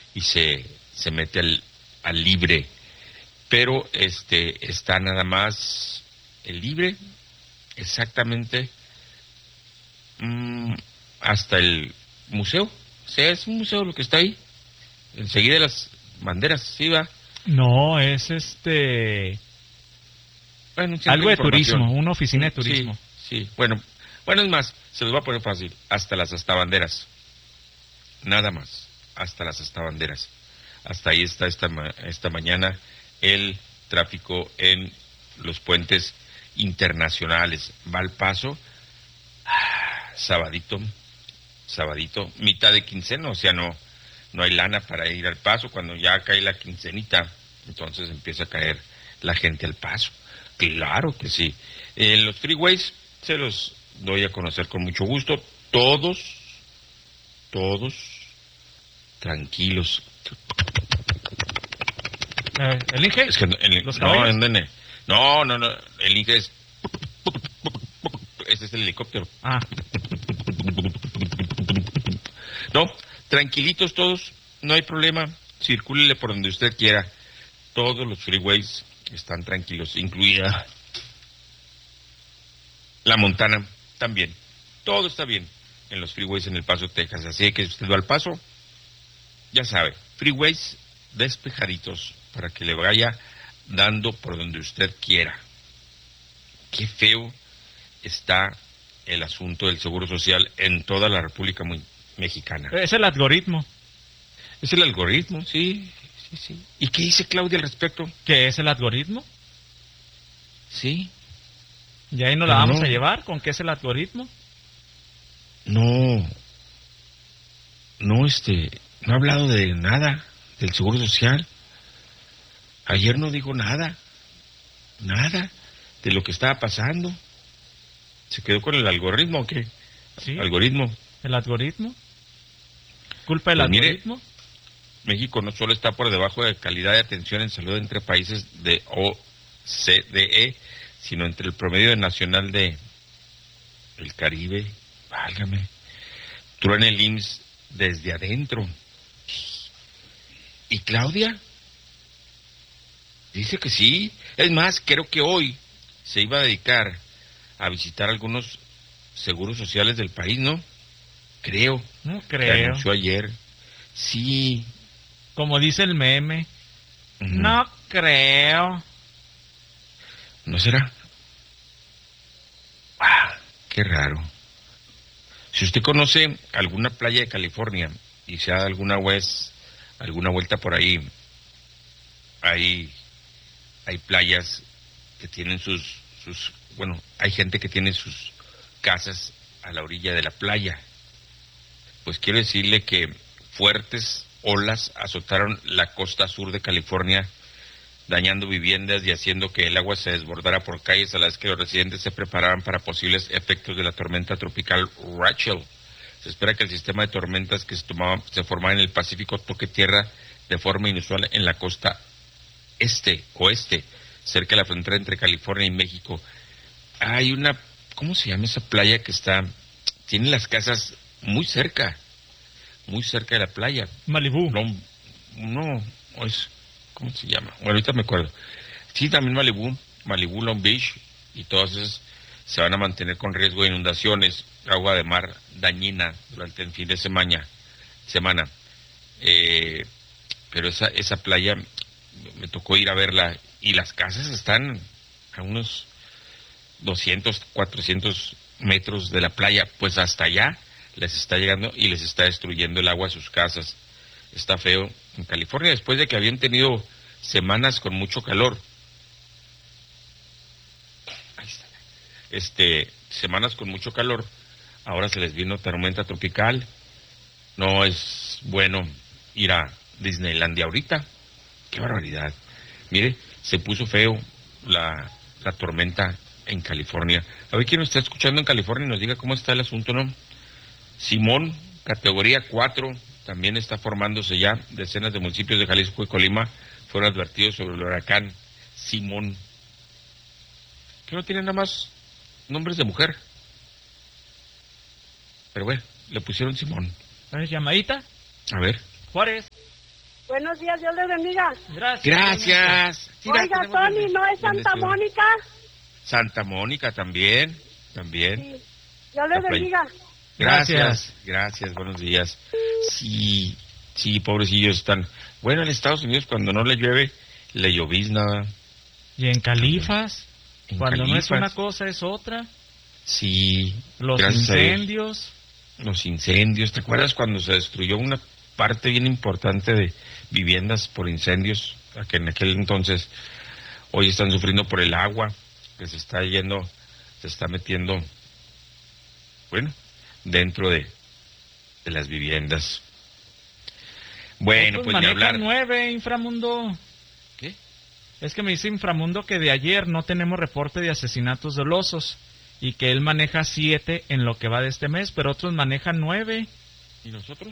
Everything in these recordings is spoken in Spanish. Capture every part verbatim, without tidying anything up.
y se, se mete al, al libre. Pero este está nada más el libre, exactamente, mmm, hasta el museo. O sea, es un museo lo que está ahí. Enseguida de las banderas, ¿sí va? No, es este... Bueno, un algo de, de turismo, una oficina de turismo. Sí, sí. Bueno, bueno, es más, se los va a poner fácil. Hasta las hasta banderas. Nada más. Hasta las hasta banderas. Hasta ahí está esta, esta mañana el tráfico en los puentes internacionales. Va al paso, ah, sabadito, sabadito, mitad de quincena, o sea, no, no hay lana para ir al paso. Cuando ya cae la quincenita, entonces empieza a caer la gente al paso. Claro que sí. En los freeways se los doy a conocer con mucho gusto. Todos, todos tranquilos. Eh, ¿El Inge? Es que el, ¿Los no, caballos? en, no, no, no, el Inge es... Este es el helicóptero. Ah. No, tranquilitos todos, no hay problema. Circúlele por donde usted quiera. Todos los freeways están tranquilos, incluida la Montana también. Todo está bien en los freeways en El Paso, Texas. Así que si usted va al Paso, ya sabe, freeways despejaditos para que le vaya dando por donde usted quiera. Qué feo está el asunto del Seguro Social en toda la República muy Mexicana. Es el algoritmo. Es el algoritmo, sí, sí, sí. ¿Y qué dice Claudia al respecto? ¿Qué es el algoritmo? Sí. ¿Y ahí nos Pero la vamos no. a llevar? ¿Con qué es el algoritmo? No, no, este, no ha hablado de nada del Seguro Social. Ayer no dijo nada, nada de lo que estaba pasando. ¿Se quedó con el algoritmo o qué? Sí. ¿Algoritmo? ¿El algoritmo? ¿Culpa del Pues mire, algoritmo? México no solo está por debajo de calidad de atención en salud entre países de O C D E, sino entre el promedio nacional de el Caribe. Válgame. Truena el I M S S desde adentro. ¿Y Claudia? Dice que sí. Es más, creo que hoy se iba a dedicar a visitar algunos seguros sociales del país, ¿no? Creo. No Que creo. anunció ayer. Sí. Como dice el meme. Uh-huh. No creo. ¿No será? Ah, qué raro. Si usted conoce alguna playa de California y se ha dado alguna vez, alguna vuelta por ahí, hay, hay playas que tienen sus, sus, bueno, hay gente que tiene sus casas a la orilla de la playa. Pues quiero decirle que fuertes olas azotaron la costa sur de California, dañando viviendas y haciendo que el agua se desbordara por calles a las que los residentes se preparaban para posibles efectos de la tormenta tropical Rachel. Se espera que el sistema de tormentas que se, tomaba, se formaba en el Pacífico toque tierra de forma inusual en la costa este, oeste, cerca de la frontera entre California y México. Hay una, ¿cómo se llama esa playa que está, tiene las casas muy cerca, muy cerca de la playa? Malibú. No, no, es... ¿Cómo se llama? Bueno, ahorita me acuerdo. Sí, también Malibú, Malibú, Long Beach, y todas esas se van a mantener con riesgo de inundaciones, agua de mar dañina durante el fin de semana. semana. Eh, pero esa, esa playa me tocó ir a verla, y las casas están a unos doscientos, cuatrocientos metros de la playa, pues hasta allá les está llegando y les está destruyendo el agua a sus casas. Está feo en California, después de que habían tenido semanas con mucho calor. Ahí está. Este, semanas con mucho calor, ahora se les vino tormenta tropical. No es bueno ir a Disneylandia ahorita. Qué barbaridad. Mire, se puso feo la, la tormenta en California. A ver quién nos está escuchando en California y nos diga cómo está el asunto, ¿no? Simón, categoría cuatro. También está formándose ya. Decenas de municipios de Jalisco y Colima fueron advertidos sobre el huracán Simón. Que no tiene nada más nombres de mujer. Pero bueno, le pusieron Simón. ¿Es llamadita? A ver. Juárez. Buenos días, Dios les bendiga. Gracias. Gracias. Sí, la Oiga, tenemos Tony, bendec- ¿no es Santa bendecida. Mónica? Santa Mónica también, también. Sí. Dios les La playa. bendiga. Gracias, Gracias. gracias, buenos días. Sí, sí, pobrecillos están. Bueno, en Estados Unidos cuando no le llueve, le llovizna. Y en Califas, En cuando no es Califas. una cosa es otra. Sí, Los gracias a Dios. incendios. Los incendios. ¿Te acuerdas cuando se destruyó una parte bien importante de viviendas por incendios? A que en aquel entonces, hoy están sufriendo por el agua que se está yendo, se está metiendo, bueno, dentro de, de las viviendas. Bueno, Otros pues ni manejan hablar. nueve, Inframundo. ¿Qué? Es que me dice Inframundo que de ayer no tenemos reporte de asesinatos dolosos y que él maneja siete en lo que va de este mes, pero otros manejan nueve. ¿Y nosotros?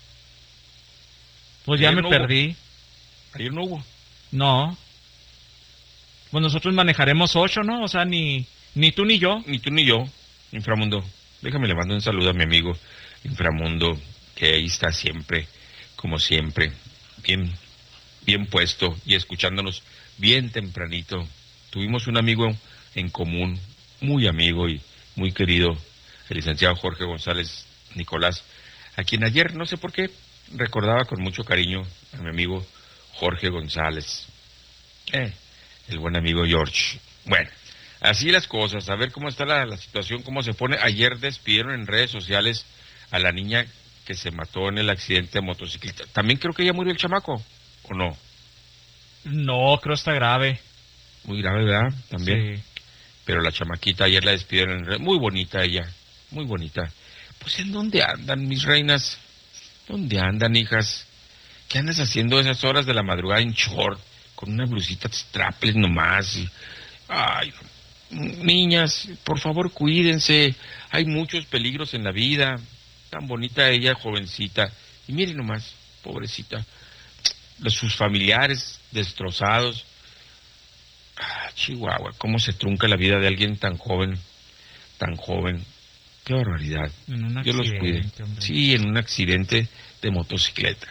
Pues ya Ayer me no hubo. perdí. Ayer no hubo. No. Pues nosotros manejaremos ocho, ¿no? O sea, ni, ni tú ni yo. Ni tú ni yo, Inframundo. Déjame le mando un saludo a mi amigo Inframundo, que ahí está siempre, como siempre, bien, bien puesto y escuchándonos bien tempranito. Tuvimos un amigo en común, muy amigo y muy querido, el licenciado Jorge González Nicolás, a quien ayer, no sé por qué, recordaba con mucho cariño a mi amigo Jorge González. Eh, el buen amigo George. Bueno, así las cosas, a ver cómo está la, la situación, cómo se pone. Ayer despidieron en redes sociales a la niña que se mató en el accidente de motocicleta. También creo que ya murió el chamaco, ¿o no? No, creo está grave. Muy grave, ¿verdad? También. Sí. Pero la chamaquita ayer la despidieron en redes. Muy bonita ella, muy bonita. Pues ¿en dónde andan, mis reinas? ¿Dónde andan, hijas? ¿Qué andas haciendo esas horas de la madrugada en short, con una blusita strapless nomás? Y... Ay, niñas, por favor, cuídense. Hay muchos peligros en la vida. Tan bonita ella, jovencita. Y miren nomás, pobrecita. Los, sus familiares destrozados. Ah, Chihuahua, cómo se trunca la vida de alguien tan joven, tan joven. Qué barbaridad. En un Dios los cuide. accidente, hombre. Sí, en un accidente de motocicleta.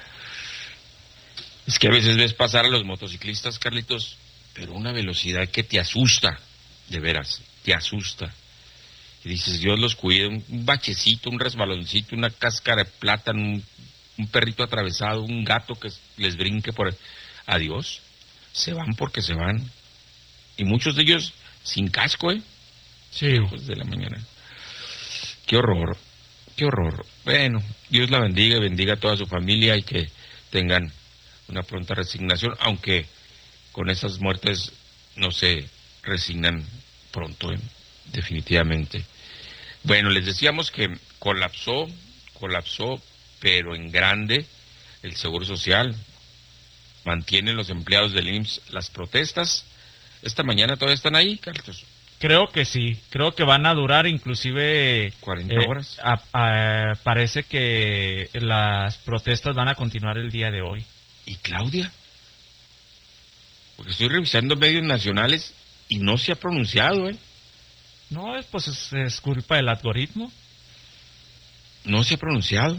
Es que a veces ves pasar a los motociclistas, Carlitos, pero una velocidad que te asusta, de veras, te asusta. Y dices, Dios los cuide, un, un bachecito, un resbaloncito, una cáscara de plátano, un, un perrito atravesado, un gato que les brinque por... Adiós, se van porque se van. Y muchos de ellos sin casco, ¿eh? Sí. Hijos de la mañana. Qué horror, qué horror. Bueno, Dios la bendiga y bendiga a toda su familia y que tengan una pronta resignación, aunque con esas muertes no se resignan pronto, ¿eh? Definitivamente. Bueno, les decíamos que colapsó, colapsó, pero en grande, el Seguro Social. Mantienen los empleados del I M S S las protestas. Esta mañana todavía están ahí, Carlos. Creo que sí, creo que van a durar inclusive... cuarenta eh, horas. a- a- parece que las protestas van a continuar el día de hoy. ¿Y Claudia? Porque estoy revisando medios nacionales y no se ha pronunciado, ¿eh? No, es, pues es, es culpa del algoritmo. No se ha pronunciado.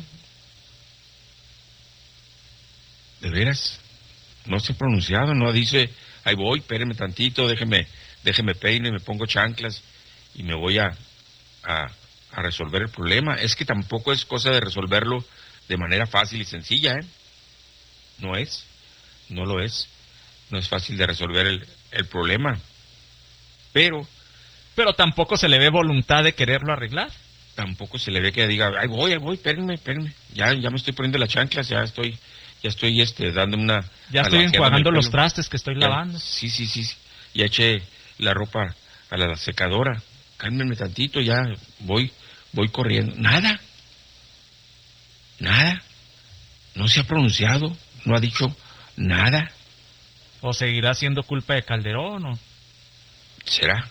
De veras, no se ha pronunciado, no dice, ahí voy, espéreme tantito, déjeme, déjeme peine, me pongo chanclas y me voy a, a, a resolver el problema. Es que tampoco es cosa de resolverlo de manera fácil y sencilla, ¿eh? No es, no lo es. No es fácil de resolver el, el problema. Pero Pero tampoco se le ve voluntad de quererlo arreglar. tampoco se le ve que diga, ahí voy, ahí voy, espérenme, espérenme. Ya, ya me estoy poniendo las chanclas, ya estoy, ya estoy este, dando una... Ya estoy alaciándome enjuagando el los pelo. trastes que estoy Ya, lavando. Sí, sí, sí, sí. Ya eché la ropa a la secadora. Cálmenme tantito, ya voy, voy corriendo. Nada. Nada. No se ha pronunciado, no ha dicho nada. ¿O seguirá siendo culpa de Calderón? ¿O? ¿Será?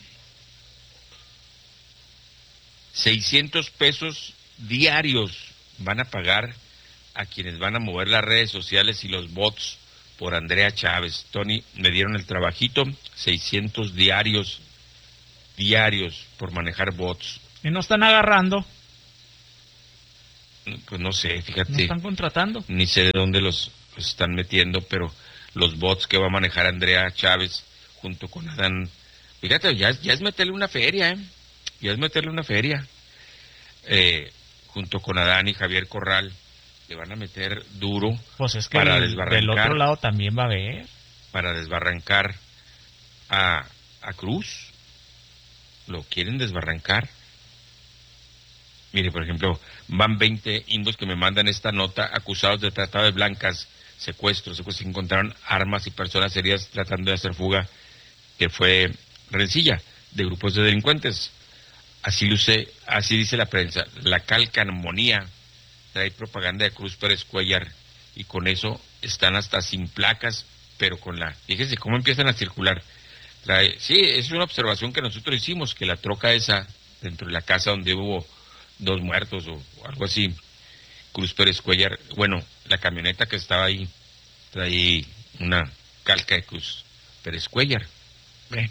seiscientos pesos diarios van a pagar a quienes van a mover las redes sociales y los bots por Andrea Chávez. Tony, me dieron el trabajito, seiscientos diarios, diarios por manejar bots. Y no están agarrando, Pues no sé, no fíjate, están contratando. ni sé de dónde los, los están metiendo, pero los bots que va a manejar Andrea Chávez junto con Adán, fíjate, ya, ya es meterle una feria, ¿eh? Ya es meterle una feria. Eh, junto con Adán y Javier Corral, le van a meter duro pues es que para el, desbarrancar. del otro lado también va a haber. Para desbarrancar a, a Cruz. Lo quieren desbarrancar. Mire, por ejemplo, van veinte indios que me mandan esta nota acusados de trata de blancas, secuestros, secuestros, encontraron armas y personas heridas tratando de hacer fuga, que fue rencilla de grupos de delincuentes. Así luce, así dice la prensa. La calcamonía trae propaganda de Cruz Pérez Cuellar y con eso están hasta sin placas, pero con la... Fíjense cómo empiezan a circular. Trae, sí, es una observación que nosotros hicimos, que la troca esa, dentro de la casa donde hubo dos muertos o, o algo así, Cruz Pérez Cuellar, bueno, la camioneta que estaba ahí, trae una calca de Cruz Pérez Cuellar. Bueno.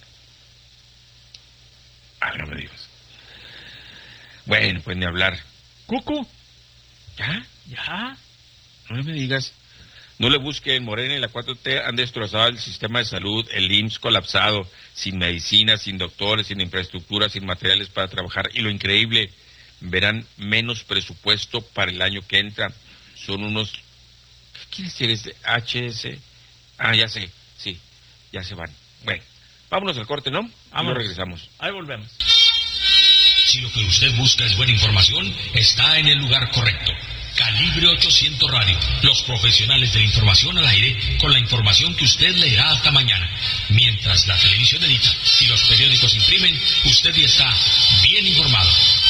Ah, no me digas. Bueno, pues ni hablar. Cucu, ¿Ya? ya. No me digas. No le busquen, Morena y la cuatro T han destrozado el sistema de salud, el I M S S colapsado, sin medicina, sin doctores, sin infraestructura, sin materiales para trabajar. Y lo increíble, verán menos presupuesto para el año que entra. Son unos... ¿Qué quiere decir este? H S... Ah, ya sé, sí, ya se van. Bueno, vámonos al corte, ¿no? Vámonos. Y regresamos. Ahí volvemos. Si lo que usted busca es buena información, está en el lugar correcto. Calibre ochocientos Radio, los profesionales de la información al aire, con la información que usted leerá hasta mañana. Mientras la televisión edita y los periódicos imprimen, usted ya está bien informado.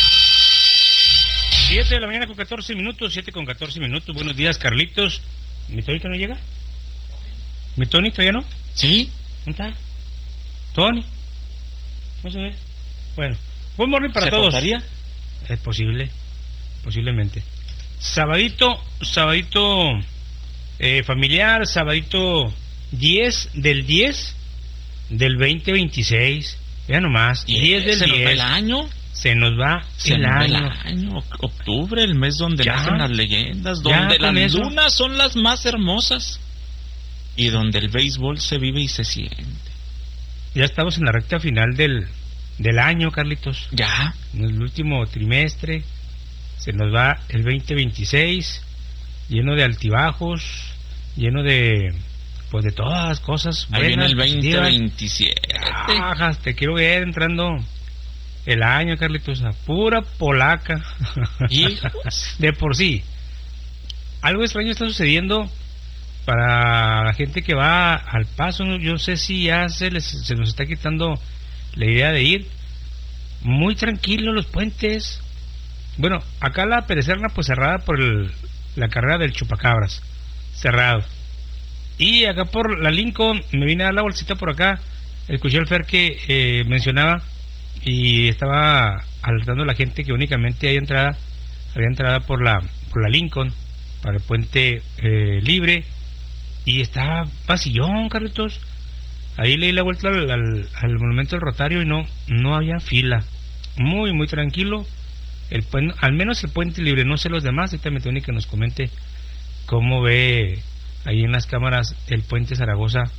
siete de la mañana con catorce minutos, siete con catorce minutos. Buenos días, Carlitos. ¿Mi Tony no llega? ¿Mi Tony todavía no? ¿Sí? ¿Dónde está? ¿Tony? No se ve. Bueno, buen morning para ¿Se todos. portaría? Es posible, posiblemente. Sabadito, sabadito eh, familiar, sabadito diez del diez del veinte veintiséis. Vean nomás, diez del ¿Se nos va diez. el año? Se nos va Se el nos va el año. año. Octubre, el mes donde Ya. nacen las leyendas, Ya, donde con las eso. lunas son las más hermosas y donde el béisbol se vive y se siente. Ya estamos en la recta final del, del año, Carlitos. Ya. En el último trimestre. Se nos va el veinte veintiséis, lleno de altibajos, lleno de, pues de todas las cosas Ahí viene buenas, el veinte positivas. veintisiete. Ajas, te quiero ver entrando el año, Carlitos, a pura polaca. Hijos. De por sí. Algo extraño está sucediendo para la gente que va al paso. ¿No? Yo no sé si ya se, les, se nos está quitando la idea de ir. Muy tranquilo los puentes. Bueno, acá la Perecerna pues cerrada por el, la carrera del Chupacabras, cerrado. Y acá por la Lincoln, me vine a dar la bolsita por acá, escuché el Fer que eh, mencionaba y estaba alertando a la gente que únicamente hay entrada, había entrada por la por la Lincoln, para el puente eh, libre, y estaba vacillón, Carlitos. Ahí leí la vuelta al, al, al monumento del Rotario y no, no había fila, muy muy tranquilo. El puente, al menos el puente libre, no sé los demás. Ahorita me tiene que nos comente cómo ve ahí en las cámaras el puente Zaragoza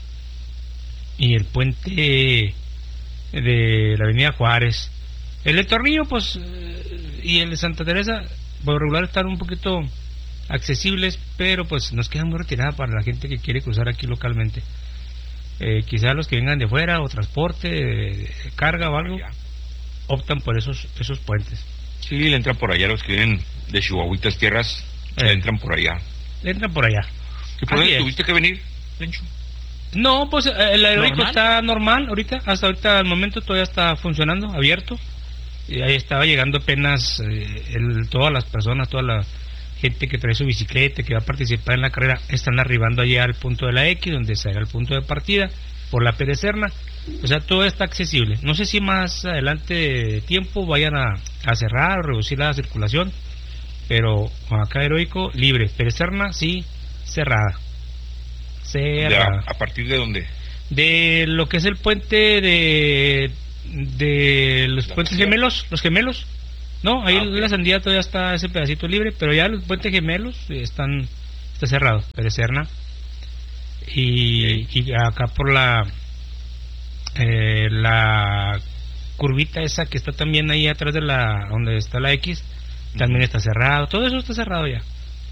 y el puente de la avenida Juárez. El de Tornillo, pues, y el de Santa Teresa, por regular están un poquito accesibles, pero pues nos queda muy retirada para la gente que quiere cruzar aquí localmente. Eh, quizás los que vengan de fuera o transporte, de carga o algo, optan por esos esos puentes. Sí, le entran por allá los que vienen de Chihuahuitas Tierras, Eh. le entran por allá. Le entran por allá. ¿Y por Así dónde es. tuviste que venir, Lencho? No, pues eh, el aeróbico ¿Normal? está normal ahorita, hasta ahorita al momento todavía está funcionando, abierto. Y ahí estaba llegando apenas eh, el, todas las personas, toda la gente que trae su bicicleta, que va a participar en la carrera, están arribando allá al punto de la X, donde será el punto de partida, por la Perecerna. O sea, todo está accesible. No sé si más adelante de tiempo vayan a, a cerrar o reducir la circulación, pero acá Heroico, libre. Perecerna, sí, cerrada. De Cerrada. a, ¿A partir de dónde? De lo que es el puente de de los La puentes Sandía. gemelos, los gemelos, no, ahí Ah, ok. en la Sandía todavía está ese pedacito libre, pero ya los puentes gemelos están está cerrado, Pérez Serna. Y, okay. y acá por la eh, la curvita esa que está también ahí atrás de la donde está la X, también está cerrado. Todo eso está cerrado ya.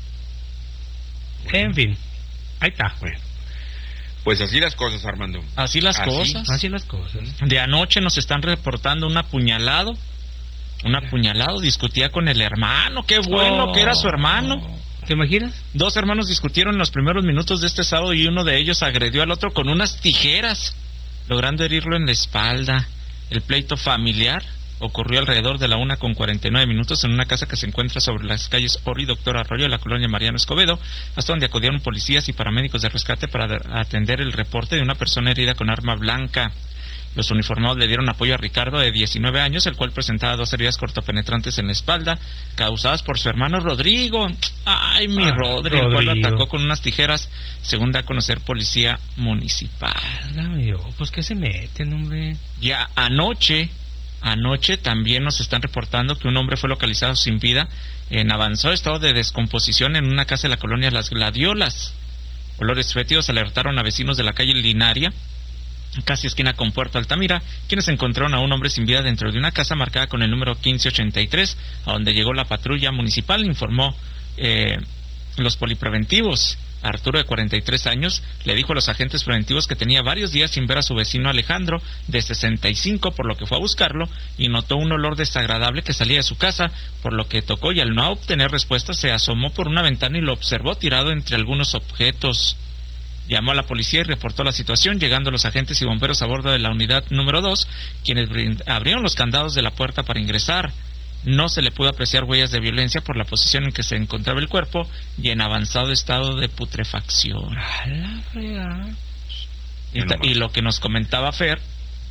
En fin, ahí está. Bueno, pues así las cosas, Armando. Así las así, cosas. Así las cosas. De anoche nos están reportando un apuñalado. Un apuñalado, discutía con el hermano. Qué bueno oh. que era su hermano. ¿Te imaginas? Dos hermanos discutieron en los primeros minutos de este sábado y uno de ellos agredió al otro con unas tijeras, logrando herirlo en la espalda. El pleito familiar ocurrió alrededor de la una con cuarenta y nueve minutos en una casa que se encuentra sobre las calles Oro y Doctor Arroyo de la colonia Mariano Escobedo, hasta donde acudieron policías y paramédicos de rescate para atender el reporte de una persona herida con arma blanca. Los uniformados le dieron apoyo a Ricardo, de diecinueve años, el cual presentaba dos heridas cortopenetrantes en la espalda, causadas por su hermano Rodrigo. Ay, mi ah, Rodri, el cual lo atacó con unas tijeras, según da a conocer policía municipal. Dios, pues que se meten, hombre. Ya anoche, anoche también nos están reportando que un hombre fue localizado sin vida en avanzado estado de descomposición en una casa de la colonia Las Gladiolas. Olores fétidos alertaron a vecinos de la calle Linaria, casi esquina con Puerto Altamira, quienes encontraron a un hombre sin vida dentro de una casa marcada con el número quince ochenta y tres, a donde llegó la patrulla municipal, informó eh, los polipreventivos. Arturo, de cuarenta y tres años, le dijo a los agentes preventivos que tenía varios días sin ver a su vecino Alejandro, de sesenta y cinco, por lo que fue a buscarlo y notó un olor desagradable que salía de su casa, por lo que tocó y al no obtener respuesta se asomó por una ventana y lo observó tirado entre algunos objetos. Llamó a la policía y reportó la situación, llegando los agentes y bomberos a bordo de la unidad número dos, quienes abrieron los candados de la puerta para ingresar. No se le pudo apreciar huellas de violencia por la posición en que se encontraba el cuerpo y en avanzado estado de putrefacción. A la fregada. Y, y lo que nos comentaba Fer,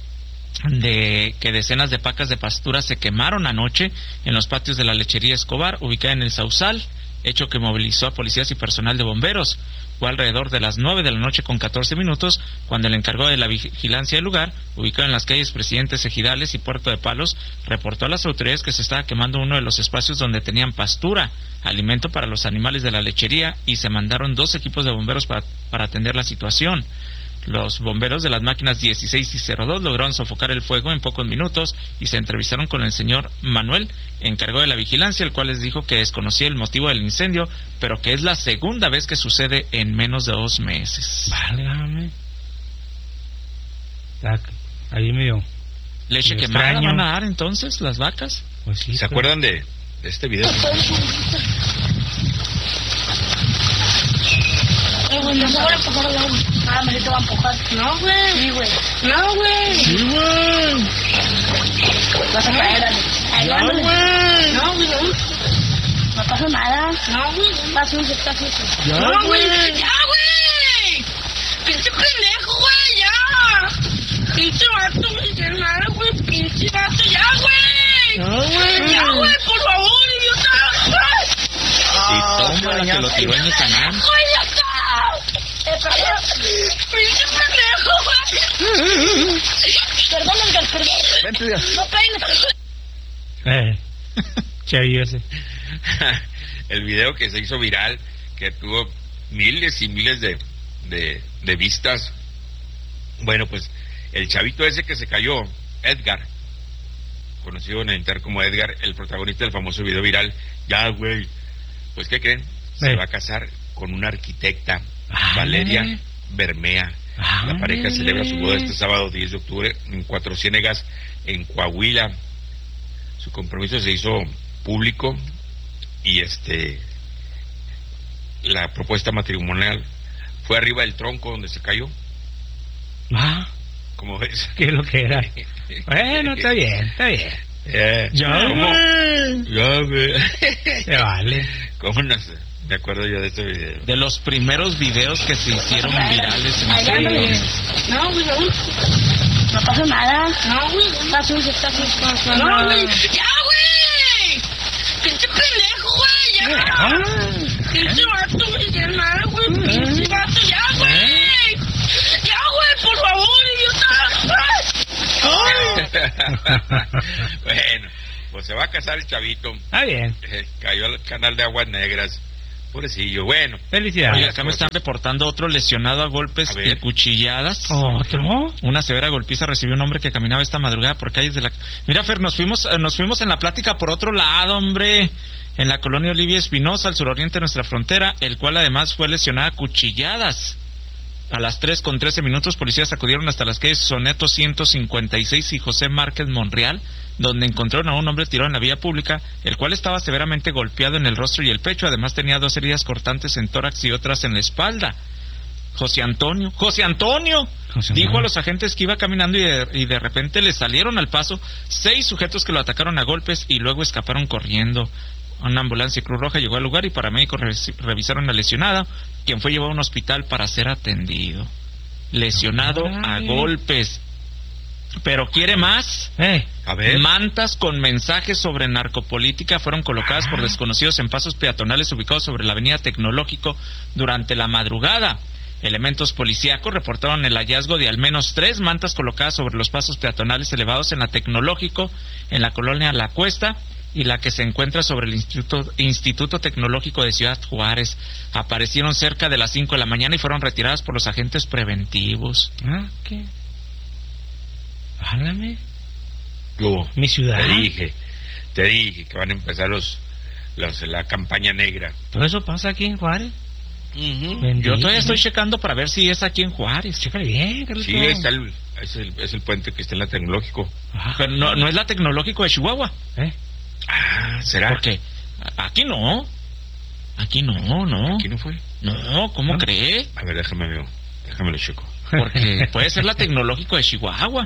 de que decenas de pacas de pastura se quemaron anoche en los patios de la lechería Escobar, ubicada en el Sausal, hecho que movilizó a policías y personal de bomberos. Fue alrededor de las nueve de la noche con catorce minutos cuando el encargado de la vigilancia del lugar, ubicado en las calles Presidentes Ejidales y Puerto de Palos, reportó a las autoridades que se estaba quemando uno de los espacios donde tenían pastura, alimento para los animales de la lechería, y se mandaron dos equipos de bomberos para, para atender la situación. Los bomberos de las máquinas dieciséis y cero dos lograron sofocar el fuego en pocos minutos y se entrevistaron con el señor Manuel, encargado de la vigilancia, el cual les dijo que desconocía el motivo del incendio, pero que es la segunda vez que sucede en menos de dos meses. Válgame. Ahí medio leche quemada van a dar entonces las vacas. Pues sí, ¿se pero... acuerdan de, de este video? Eh, güey, no se van a empujar al agua. Ah, me te va a empujar. No, güey. Sí, güey. No, güey. Sí, güey. Vas a caer, dale. No, güey. No, güey. No pasa nada. No, güey. Vas a un sectazo. No, güey. Ya, güey. Pinche pendejo, güey, ya. Pinche vato, no dice nada, güey. Pinche vato, ya, güey. No, güey. Ya, güey, por favor, idiota. Y toma la que lo tiró en el canal. ¡Güey, ya está! Eh, perdón. ¡Pinche pendejo, güey! Perdón, Edgar, perdón. Vente ya. No peines. Eh, chavillo ese. El video que se hizo viral, que tuvo miles y miles de, de, de vistas. Bueno, pues el chavito ese que se cayó, Edgar, conocido en el inter como Edgar, el protagonista del famoso video viral, ya, güey, pues ¿qué creen? Se eh. va a casar con una arquitecta, ah, Valeria eh. Bermea. Ah, La pareja eh. celebra su boda este sábado diez de octubre en Cuatro Ciénegas, en Coahuila. Su compromiso se hizo público y este la propuesta matrimonial fue arriba del tronco donde se cayó. Ah, ¿Cómo ves? ¿qué es lo que era? Bueno, está bien, está bien. Eh, Ya, güey. Ya, güey. Se vale. ¿Cómo no sé? Me acuerdo yo de este video. De los primeros videos que se hicieron virales en Allá, este güey. No, güey, no. No pasa nada. No, güey. Vas a un sectazo. No, güey. Ya, güey. Pinche pendejo, güey, ya. Pinche vato, no dice nada, güey. Pinche vato, ya, güey. Ya, güey, por favor, idiota. Bueno, pues se va a casar el chavito. Está bien. Eh, cayó al canal de Aguas Negras. Pobrecillo, bueno. Felicidades. Oye, acá me están reportando otro lesionado a golpes y cuchilladas. ¿Otro? Una severa golpiza recibió un hombre que caminaba esta madrugada por calles de la... Mira, Fer, nos fuimos, eh, nos fuimos en la plática por otro lado, hombre. En la colonia Olivia Espinosa, al suroriente de nuestra frontera, el cual además fue lesionado a cuchilladas. A las tres con trece minutos, policías acudieron hasta las calles Soneto ciento cincuenta y seis y José Márquez Monreal, donde encontraron a un hombre tirado en la vía pública, el cual estaba severamente golpeado en el rostro y el pecho. Además tenía dos heridas cortantes en tórax y otras en la espalda. José Antonio, José Antonio, José dijo Antonio. A los agentes que iba caminando y de, y de repente le salieron al paso seis sujetos que lo atacaron a golpes y luego escaparon corriendo. Una ambulancia y Cruz Roja llegó al lugar y paramédicos revisaron al lesionado, quien fue llevado a un hospital para ser atendido. Lesionado a golpes. Pero quiere más. Eh, a ver. Mantas con mensajes sobre narcopolítica fueron colocadas ah. por desconocidos en pasos peatonales ubicados sobre la avenida Tecnológico durante la madrugada. Elementos policíacos reportaron el hallazgo de al menos tres mantas colocadas sobre los pasos peatonales elevados en la Tecnológico, en la colonia La Cuesta, y la que se encuentra sobre el Instituto, Instituto Tecnológico de Ciudad Juárez. Aparecieron cerca de las cinco de la mañana y fueron retiradas por los agentes preventivos. Ah, ¿qué? Háblame. Yo, mi ciudad. Te dije, te dije que van a empezar los, los la campaña negra. ¿Todo eso pasa aquí en Juárez? Uh-huh. Yo todavía estoy checando para ver si es aquí en Juárez. Chécale bien, Carlos. Sí, está el, es, el, es el puente que está en la Tecnológico. Ah, pero no, no es la Tecnológico de Chihuahua. ¿Eh? Ah, ¿será? Porque aquí no. Aquí no, no. ¿Aquí no fue? No, ¿cómo ¿No? cree? A ver, déjame ver. Déjame lo checo. Porque puede ser la Tecnológico de Chihuahua.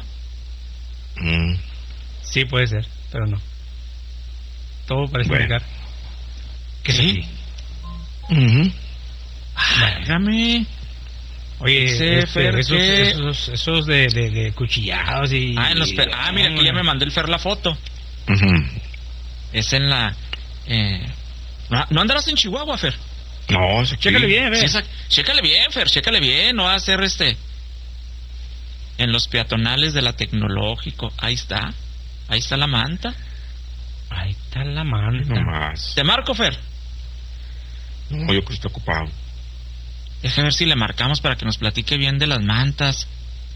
Mm. Sí, puede ser, pero no. Todo parece bueno. indicar que ¿Sí? sí. Uh-huh. Válgame. Oye, Ese este, Fer, esos, que... esos, esos de, de, de cuchillados y... Ah, en los per... ah mira, aquí ya me mandó el Fer la foto. Uh-huh. Es en la... Eh... ¿No, ¿No andarás en Chihuahua, Fer? No, sí. Chécale bien, Fer. Sí, chécale bien, Fer, chécale bien. No va a ser este... En los peatonales de la Tecnológico. Ahí está. Ahí está la manta. Ahí está la manta. No más. ¿Te marco, Fer? No, yo creo que está ocupado. Déjame ver si le marcamos para que nos platique bien de las mantas.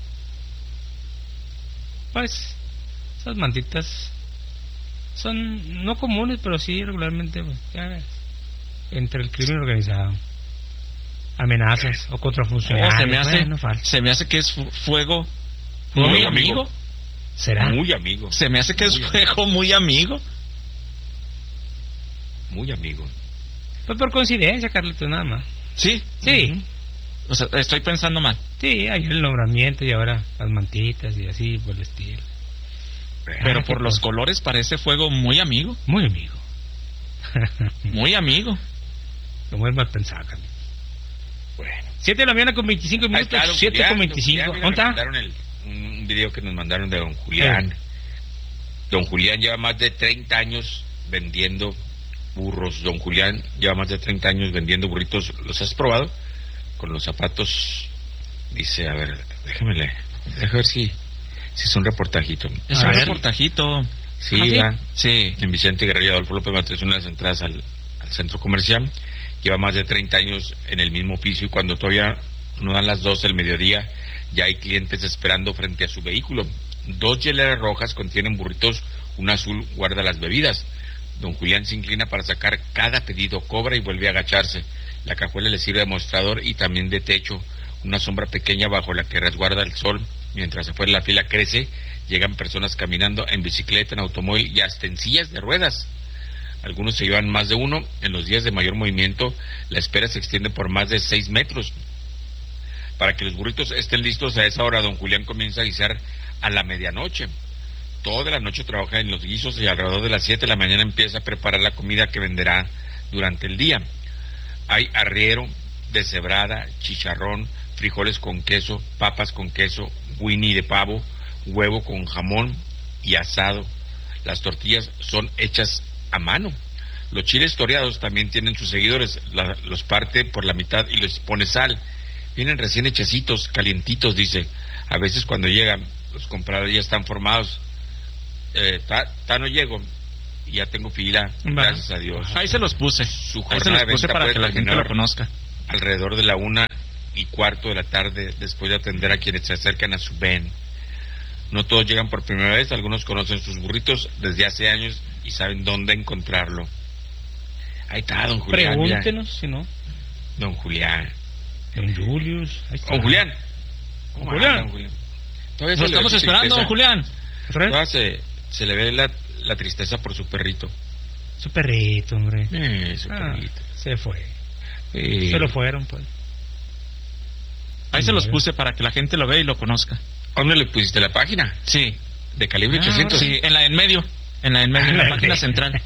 Pues, esas mantitas son no comunes, pero sí regularmente, pues, ya ves, entre el crimen organizado. Amenazas o contra funcionarios. Oh, se me hace, bueno, se me hace que es fuego muy, muy amigo. amigo. ¿Será? Muy amigo. Se me hace que muy es fuego amigo. muy amigo. Muy amigo. Pues por coincidencia, Carlitos, nada más. Sí, sí. Uh-huh. O sea, estoy pensando mal. Sí, hay el nombramiento y ahora las mantitas y así por el estilo. Pero por los colores parece fuego muy amigo. Muy amigo. Muy amigo. Como es mal pensado, Carlitos. Bueno. siete de la mañana con veinticinco minutos. siete con veinticinco. ¿Dónde está? El, un video que nos mandaron de don Julián. Eh. Don Julián lleva más de treinta años vendiendo burros. Don Julián lleva más de treinta años vendiendo burritos. ¿Los has probado? Con los zapatos. Dice, a ver, déjame leer. Déjame ver si, si es un reportajito. Es a un ver. reportajito. Sí, ¿Ah, sí? sí. En Vicente Guerrero y Adolfo López Mateos, una de las entradas al, al centro comercial. Lleva más de treinta años en el mismo piso y cuando todavía no dan las doce del mediodía, ya hay clientes esperando frente a su vehículo. Dos hieleras rojas contienen burritos, una azul guarda las bebidas. Don Julián se inclina para sacar cada pedido, cobra y vuelve a agacharse. La cajuela le sirve de mostrador y también de techo, una sombra pequeña bajo la que resguarda el sol. Mientras afuera la fila crece, llegan personas caminando en bicicleta, en automóvil y hasta en sillas de ruedas. Algunos se llevan más de uno. En los días de mayor movimiento, la espera se extiende por más de seis metros. Para que los burritos estén listos a esa hora, don Julián comienza a guisar a la medianoche. Toda la noche trabaja en los guisos y alrededor de las siete de la mañana empieza a preparar la comida que venderá durante el día. Hay arriero, deshebrada, chicharrón, frijoles con queso, papas con queso, winnie de pavo, huevo con jamón y asado. Las tortillas son hechas a mano. Los chiles toreados también tienen sus seguidores, la, los parte por la mitad y les pone sal. Vienen recién hechecitos, calientitos, dice. A veces cuando llegan, los compradores ya están formados. Eh, ta, ta no llego. y ya tengo fila, Va. gracias a Dios. Ahí se los puse. Su Ahí se jornada los de puse venta para puede que la gente terminar lo conozca. alrededor de la una y cuarto de la tarde, después de atender a quienes se acercan a su ven. No todos llegan por primera vez, algunos conocen sus burritos desde hace años y saben dónde encontrarlo. Ahí está, don Julián. Pregúntenos, mira. si no. Don Julián. Don Julius. Ahí está. Don Julián. Don ¿Cómo Julián. anda, don Julián? Todavía se Nos le ve estamos su esperando, tristeza. don Julián. ¿Otra vez? Todavía se, se le ve la, la tristeza por su perrito. Su perrito, hombre. Eh, su Ah, perrito. se fue. Eh, Se lo fueron, pues. Ahí se los puse para que la gente lo vea y lo conozca. ¿Dónde le pusiste la página? Sí. De calibre Ah, ochocientos. Sí, en la en medio. En la en medio, en la página central.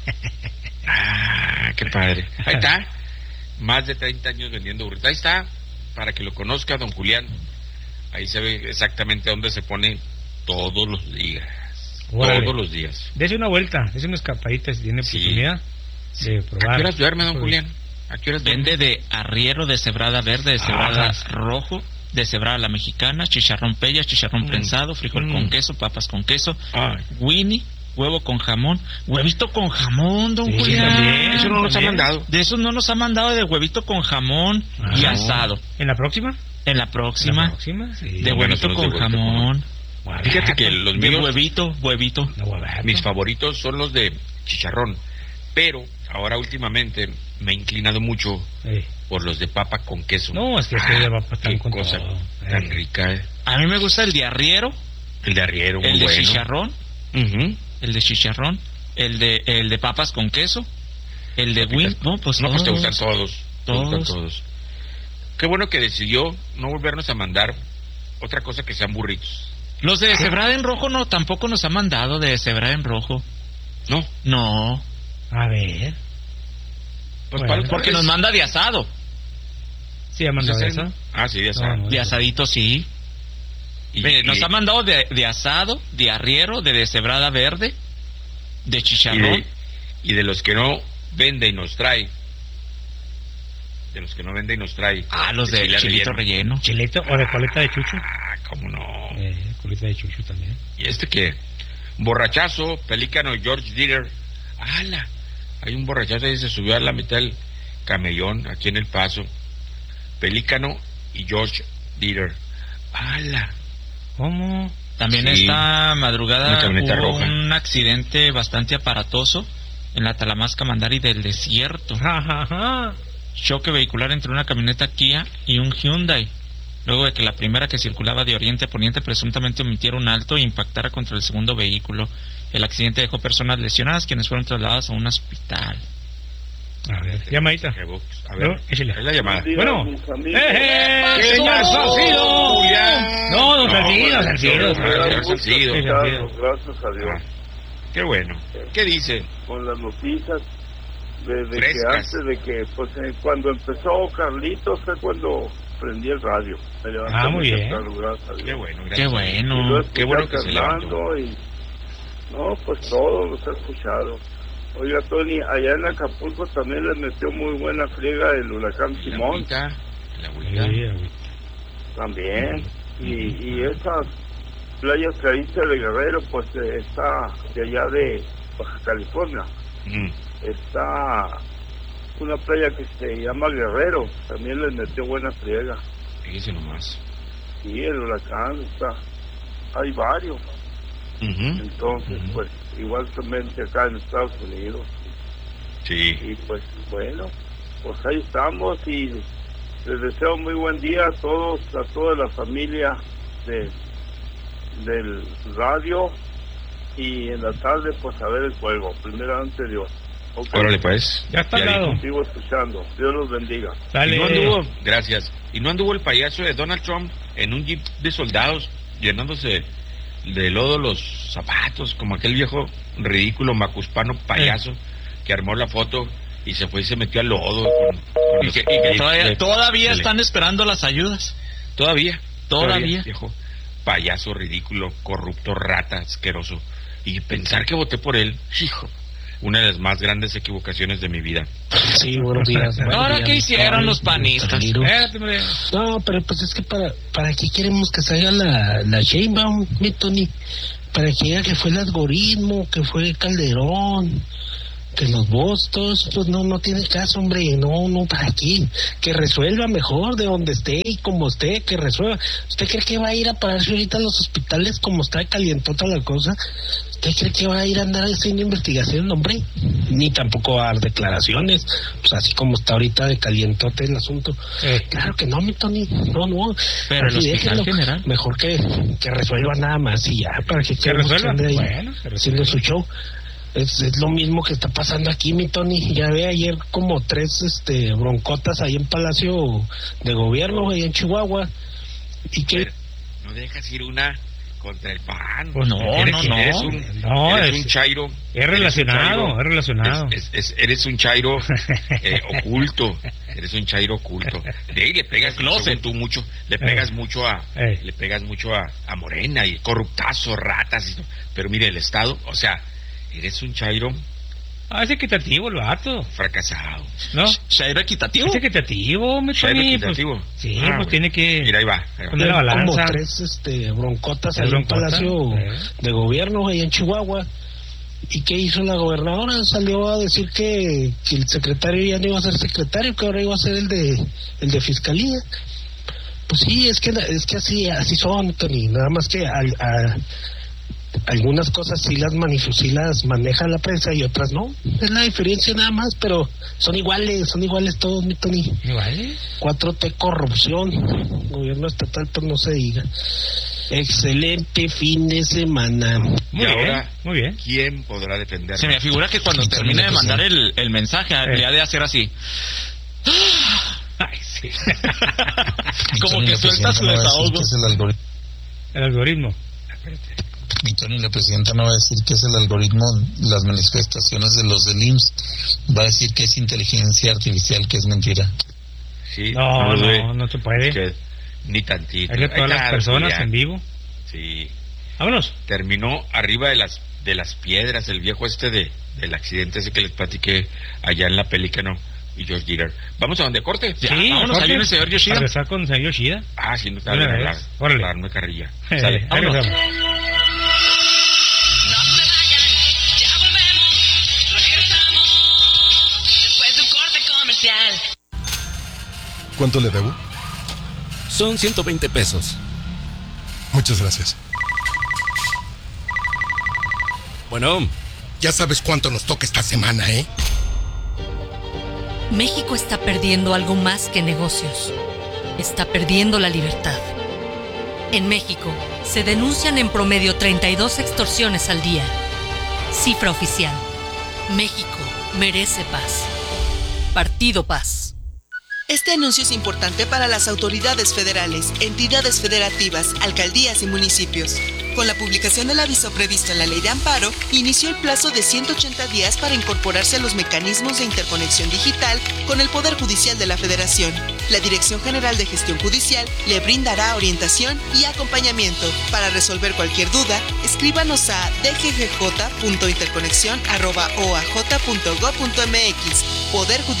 Ah, qué padre. Ahí está. Más de treinta años vendiendo burritos. Ahí está. Para que lo conozca, don Julián. Ahí se ve exactamente dónde se pone todos los días. Órale. Todos los días. Dese una vuelta, dese una escapadita si tiene Sí. oportunidad de ¿A probar. qué horas duerme, don Pues, Julián? ¿A qué horas duerme? Vende de arriero, de cebrada verde, de cebrada Ah. rojo, de cebrada la mexicana, chicharrón pella, chicharrón Mm. prensado, frijol Mm. con queso, papas con queso, Ay. Winnie, huevo con jamón, huevito con jamón, don Sí, Julián. también, Eso no nos ha también. mandado. De eso no nos ha mandado de huevito con jamón y Ah. asado. ¿En la próxima? En la ¿En próxima, la próxima? Sí. de Bueno, huevito son los con de huevito con jamón, Fíjate que los de míos, huevito, huevito. No, huevato. mis favoritos son los de chicharrón. Pero ahora últimamente me he inclinado mucho Eh. por los de papa con queso. No, es que este de papa están qué con cosa todo. tan Eh. rica. eh. A mí me gusta el de arriero, El de arriero, muy el de bueno. chicharrón, Ujú. el de chicharrón, el de el de papas con queso, el de win, no, pues No, pues te todos. gustan todos. Te gustan Todos. todos. Qué bueno que decidió no volvernos a mandar otra cosa que sean burritos. Los de cebrada en rojo no, tampoco nos ha mandado de cebrada en rojo. No. No, A ver. Pues Bueno, ¿cuál- porque cuál nos es? manda de asado. ¿Sí ha mandado ¿Sí, eso? Ah, sí, ya No, saben. no. De asadito sí. Y- Mire, y- nos ha mandado de, de asado, de arriero, de deshebrada verde, de y chicharrón. de, y de los que no vende y nos trae. De los que no vende y nos trae. Ah, los de chile chilito relleno. ¿Chilito o de coleta de chucho? Ah, cómo no. Eh, coleta de chucho también. Y este que, borrachazo, pelícano, George Dieter. ¡Hala! Hay un borrachazo ahí, se subió a la mitad del camellón, aquí en El Paso. Pelícano y George Dieter. ¡Hala! ¿Cómo? También Sí. esta madrugada Una camioneta hubo roja. un accidente bastante aparatoso en la Talamasca Mandari del desierto. Ja, ja, ja. Choque vehicular entre una camioneta Kia y un Hyundai. Luego de que la primera, que circulaba de oriente a poniente, presuntamente omitiera un alto e impactara contra el segundo vehículo. El accidente dejó personas lesionadas, quienes fueron trasladadas a un hospital. A ver, llamadita. A ver, No, échale. es la llamada. Bueno. ¡Eh, eh! ¿Qué ¡Señor pasó, Salcido! Julián? No, don No, Salcido, bueno, Salcido. no, no, no, Salcido. Sí, Salcido. Gracias a Dios. Ah, qué bueno. ¿Qué dice? Con las noticias de, de que Frescas. antes de que, pues eh, cuando empezó Carlitos fue cuando prendí el radio. Me levanté Ah, muy bien. temprano, gracias a Dios. Qué bueno, gracias. Qué Y bueno. luego Qué bueno escuché que se a levantó. Fernando y no, pues todo los he escuchado. Oiga, Tony, allá en Acapulco también le metió muy buena friega el huracán La Simón, agüita, la Sí, agüita. agüita. también. Y, y esas playas que dice de Guerrero, pues eh, está de allá de Baja California. Mm. Está una playa que se llama Guerrero, también les metió buena friega. Fíjese nomás. Y el huracán está, hay varios. Ujú. Entonces, Ujú. pues, igualmente acá en Estados Unidos. Sí. Y pues, bueno, pues ahí estamos y les deseo muy buen día a todos, a toda la familia de del radio y en la tarde, pues, a ver el juego. Primeramente Dios. Okay. Órale, pues. Ya está al dijo. lado. Sigo escuchando. Dios los bendiga. Dale. Y no anduvo, gracias. Y no anduvo el payaso de Donald Trump en un jeep de soldados llenándose de lodo los zapatos, como aquel viejo ridículo macuspano payaso que armó la foto y se fue y se metió al lodo con, con Y los que, y que jeeps todavía, de- todavía dele. están esperando las ayudas. Todavía. Todavía. Viejo payaso ridículo, corrupto, rata, asqueroso. Y pensar que voté por él, hijo, una de las más grandes equivocaciones de mi vida. Sí, buenos días. buenos Ahora, días, ¿qué hicieron Tony, los panistas? Carlitos. Espérate, hombre. No, pero pues es que para para qué queremos que salga la, la Sheinbaum, mi Tony, para que diga que fue el algoritmo, que fue Calderón, que los votos, pues no, no tiene caso, hombre, no, no, ¿para qué? Que resuelva mejor de donde esté y como esté, que resuelva. ¿Usted cree que va a ir a pararse ahorita a los hospitales como está calientota la cosa? ¿Usted cree que va a ir a andar haciendo investigación, hombre? Ni tampoco va a dar declaraciones, pues así como está ahorita de calientote el asunto. Eh. Claro que no, mi Tony, no, no. Pero el hospital general. Mejor que, que resuelva nada más y ya, para que, que resuelva, ahí bueno, haciendo su show. Es, es lo mismo que está pasando aquí, mi Tony. Ya ve ayer como tres este broncotas ahí en Palacio de Gobierno, ahí en Chihuahua. ¿Y qué? No dejas ir una contra el P A N. Pues no, eres, no, no. Eres un, no, eres es, un chairo. Es relacionado, chairo, es relacionado. Es, es, es, eres un chairo eh, oculto. Eres un chairo oculto. De ahí le pegas, no sé tú mucho, le pegas eh. mucho a, eh. le pegas mucho a, a Morena y corruptazo, ratas. Y, pero mire, el Estado, o sea, eres un chairo. Ah, es equitativo el vato. Fracasado. ¿No? ¿Chairo equitativo? Es equitativo, me ¿Chairo equitativo? Pues, sí, ah, pues bueno. tiene que... Mira, ahí va. Ahí va. Poner la balanza. Como tres este, broncotas en el Palacio eh. de Gobierno, ahí en Chihuahua. ¿Y qué hizo la gobernadora? Salió a decir que, que el secretario ya no iba a ser secretario, que ahora iba a ser el de el de Fiscalía. Pues sí, es que es que así así son, Tony. Nada más que a, a, algunas cosas sí las, manif- sí las maneja la prensa y otras no. Es la diferencia nada más, pero son iguales, son iguales todos, mi Tony. ¿Iguales? cuatro T corrupción, gobierno estatal, pues no se diga. Excelente fin de semana. Muy y bien, ahora, muy bien. ¿Quién podrá defender? Se me figura que cuando termine de mandar el, el mensaje, eh. le ha de hacer así. Ay, sí. Como que suelta su desahogo. Es el algoritmo. El algoritmo. Mi Tony, la presidenta no va a decir que es el algoritmo, las manifestaciones de los del I M S S. Va a decir que es inteligencia artificial, que es mentira. Sí, no, no, no, no se puede. Es que ni tantito. Hay que todas las personas en vivo. Sí. Vámonos. Terminó arriba de las de las piedras, el viejo este de del accidente ese que les platiqué allá en la Pelícano y George Jeter. ¿Vamos a donde corte? Sí, ya, vámonos, ahí viene el señor Yoshida. A regresar con el señor Yoshida. Ah, sí, no está bien hablar. Órale. Darme carrilla. Eh, Sale, vámonos. No se vayan, ya volvemos, regresamos, después de un corte comercial. ¿Cuánto le debo? Son ciento veinte pesos. Muchas gracias. Bueno, ya sabes cuánto nos toca esta semana, ¿eh? México está perdiendo algo más que negocios. Está perdiendo la libertad. En México, se denuncian en promedio treinta y dos extorsiones al día. Cifra oficial. México merece paz. Partido Paz. Este anuncio es importante para las autoridades federales, entidades federativas, alcaldías y municipios. Con la publicación del aviso previsto en la Ley de Amparo, inició el plazo de ciento ochenta días para incorporarse a los mecanismos de interconexión digital con el Poder Judicial de la Federación. La Dirección General de Gestión Judicial le brindará orientación y acompañamiento. Para resolver cualquier duda, escríbanos a d g g j punto interconexión arroba o a j punto gob punto m x. Poder Judicial